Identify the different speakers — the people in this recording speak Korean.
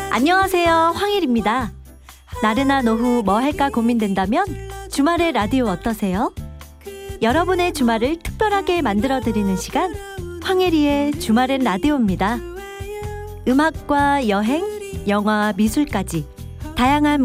Speaker 1: 안녕하세요, 황일입니다. 나른한 오후 뭐 할까 고민된다면 주말의 라디오 어떠세요? 여러분의 주말을 특별하게 만들어드리는 시간, 황혜리의 주말엔 라디오입니다. 음악과 여행, 영화, 미술까지 다양한